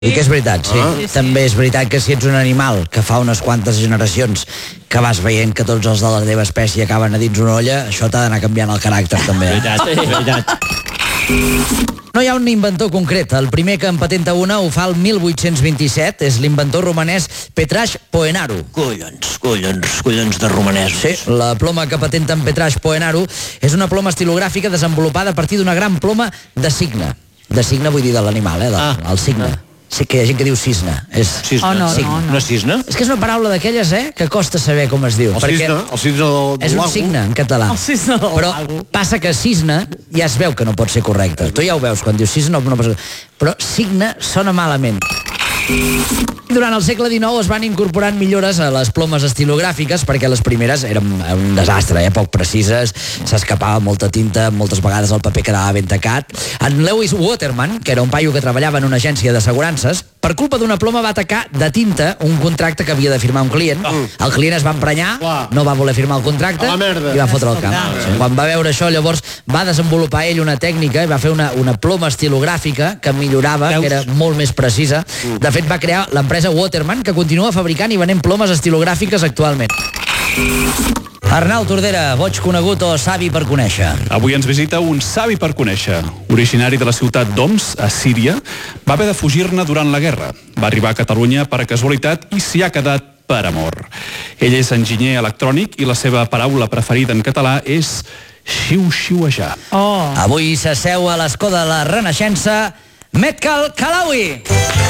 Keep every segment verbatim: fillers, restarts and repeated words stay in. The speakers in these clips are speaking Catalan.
I que és veritat, sí. Ah. També és veritat que si ets un animal que fa unes quantes generacions que vas veient que tots els de la teva espècie acaben a dins una olla, això t'ha d'anar canviant el caràcter, també. Veritat, veritat. No hi ha un inventor concret. El primer que en patenta una ho fa el mil vuit-cents vint-i-set. És l'inventor romanès Petrash Poenaru. Collons, collons, collons de romanesos. Sí, la ploma que patenta en Petrash Poenaru és una ploma estilogràfica desenvolupada a partir d'una gran ploma de cigne. De cigne vull dir de l'animal, eh? De, ah. El cigne. Sí que hi ha gent que diu cisne. És cisne. Oh, no, cigne. no, no. No és cisne? És que és una paraula d'aquelles, eh, que costa saber com es diu. El cisne, el cisne del és un cigne en català. El cisne del Però lago. passa que cisne ja es veu que no pot ser correcte. Tu ja ho veus, quan dius cisne no, no pot ser... Però cigne sona malament. Durant el segle dinou es van incorporant millores a les plomes estilogràfiques perquè les primeres eren un desastre, eh? Poc precises, s'escapava molta tinta, moltes vegades el paper quedava ben tacat. En Lewis Waterman, que era un paio que treballava en una agència d'assegurances, per culpa d'una ploma va atacar de tinta un contracte que havia de firmar un client. Oh. El client es va emprenyar, no va voler firmar el contracte i va fotre el camp. Sí. Quan va veure això, llavors va desenvolupar ell una tècnica i va fer una, una ploma estilogràfica que millorava, que era molt més precisa. De fet, va crear l'empresa Waterman, que continua fabricant i venent plomes estilogràfiques actualment. Arnau Tordera, boig conegut o savi per conèixer? Avui ens visita un savi per conèixer. Originari de la ciutat d'Homs, a Síria, va haver de fugir-ne durant la guerra. Va arribar a Catalunya per casualitat i s'hi ha quedat per amor. Ell és enginyer electrònic i la seva paraula preferida en català és xiu-xiuejar. Oh. Avui s'asseu a l'escó de la Renaixença Metkal Kalawi.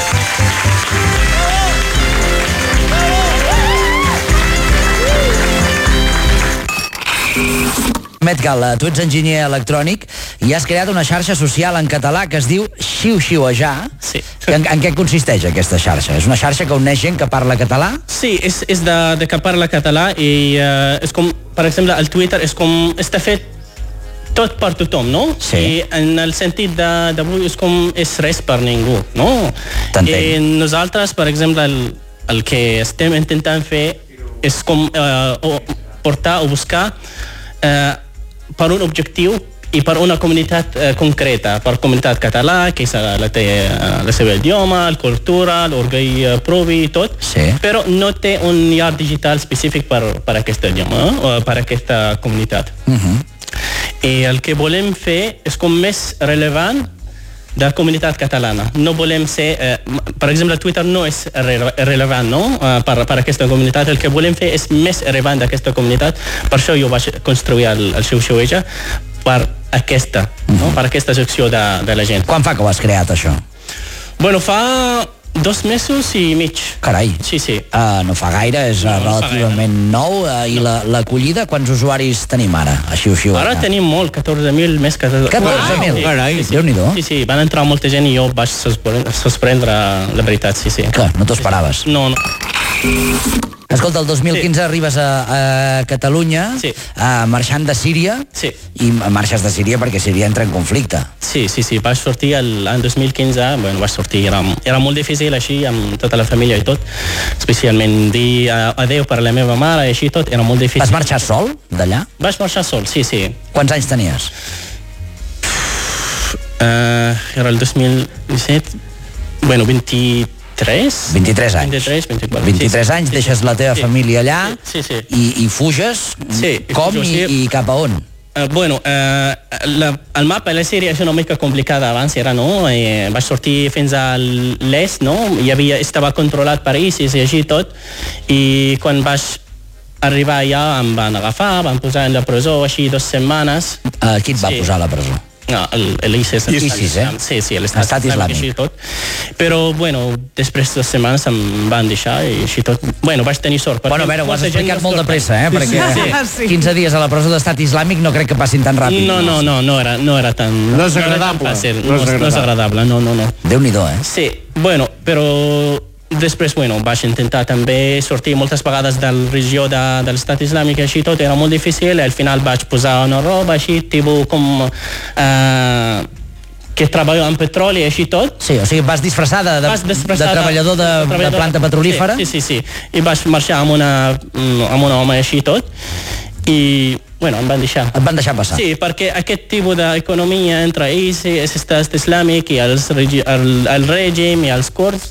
Metkal, tu ets enginyer electrònic i has creat una xarxa social en català que es diu xiu-xiuejar. Sí. En, en què consisteix aquesta xarxa? És una xarxa que uneix gent que parla català? Sí, és, és de, de que parla català i uh, és com, per exemple, el Twitter és com, està fet tot per tothom, no? Sí. I en el sentit d'avui és com és res per ningú, no? T'entenc. I nosaltres, per exemple, el, el que estem intentant fer és com uh, portar o buscar uh, per un objectiu i per una comunitat eh, concreta, per comunitat català, que és la, té la seva idioma, la cultura, l'orgull eh, propi i tot, sí. Però no té un llar digital específic per, per aquest idioma, o per aquesta comunitat. Uh-huh. I el que volem fer és com més rellevant de la comunitat catalana. No volem ser... Eh, per exemple, Twitter no és rele rellevant, no? Uh, per, per aquesta comunitat. El que volem fer és més rellevant d'aquesta comunitat. Per això jo vaig construir el, el xiu-xiuejar per aquesta, mm-hmm. no? Per aquesta secció de, de la gent. Quan fa que ho has creat, això? Bueno, fa dos mesos i mig. Carai. Sí, sí. Uh, no fa gaire, és no, relativament no nou. Uh, I l'acollida, quants usuaris tenim ara? Així, així, ara tenim molt, catorze mil més que... catorze mil? Carai, sí, sí. Déu-n'hi-do. Sí, sí, van entrar molta gent i jo vaig sorprendre, la veritat, sí, sí. Què? No t'ho esperaves? No, no. Escolta, el dos mil quinze sí. arribes a, a Catalunya, sí. uh, marxant de Síria, sí. I marxes de Síria perquè Síria entra en conflicte. Sí, sí, sí, vaig sortir l'any dos mil quinze, bueno, vaig sortir, era, era molt difícil així, amb tota la família i tot, especialment dir adeu per la meva mare i així tot, era molt difícil. Vas marxar sol, d'allà? Vaig marxar sol, sí, sí. Quants anys tenies? Uh, era el dos mil disset, bueno, vint-i-tres. vint-i-tres anys. vint-i-tres, vint-i-quatre. vint-i-tres anys, sí, deixes la teva sí. família allà sí, sí. I, i fuges? Sí. Com fujo, i, sí. I cap a on? Uh, bueno, uh, la, el mapa de la Síria és una mica complicada abans, era, no? I vaig sortir fins a l'est, no? Hi havia, estava controlat per ISIS i així tot, i quan vaig arribar allà em van agafar, van posar en la presó així dues setmanes. Uh, qui et va sí. posar a la presó? No, l'ISIS. ISIS, eh? Sí, sí, l'estat Estat islàmic. Així tot. Però, bueno, després de dues setmanes em van deixar i així tot. Bueno, vaig tenir sort. Bueno, a veure, ho has explicat molt de pressa, eh? Perquè sí. quinze dies a la presó d'estat islàmic no crec que passin tan ràpid. No, no, no, no era, no era tan... No és agradable. No, fàcil, no, és, no és agradable, no, no, no. Déu-n'hi-do, eh? Sí, bueno, però... Després, bueno, vaig intentar també sortir moltes vegades de la regió de, de l'estat islàmic i així tot, era molt difícil, al final vaig posar una roba així, tipus com... Eh, que treballo en petroli i així tot. Sí, o sigui, vas disfressada de, de, de treballador de, de, de planta petrolífera? Sí, sí, sí, sí. I vaig marxar amb una, amb una home així tot. i bueno, em van deixar. Et van deixar passar. Sí, perquè aquest tipus d'economia entre ells, és estat islàmic i els regi el, el règim i els kurds,